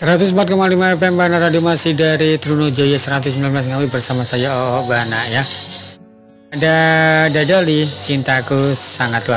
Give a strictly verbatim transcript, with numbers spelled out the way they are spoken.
seratus empat koma lima F M Bana Radio masih dari Trunojoyo seratus sembilan belas Ngawi bersama saya O O Bana ya. Ada Dadali, cintaku sangat luar